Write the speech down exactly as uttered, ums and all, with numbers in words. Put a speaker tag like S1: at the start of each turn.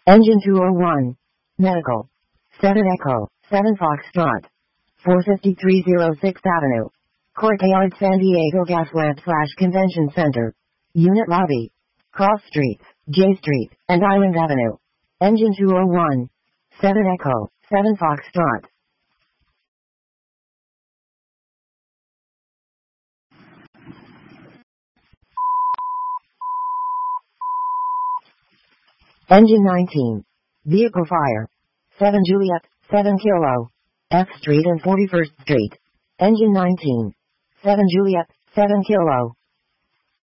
S1: Engine two oh one. Medical. seven Echo, seven Foxtrot. four fifty-three oh sixth Avenue. Courtyard San Diego Gaslamp slash Convention Center. Unit Lobby. Cross Streets, J Street, and Island Avenue. Engine two oh one. seven Echo, seven Foxtrot. Engine nineteen. Vehicle fire. seven Juliet, seven Kilo. F Street and forty-first Street. Engine nineteen. seven Juliet, seven Kilo.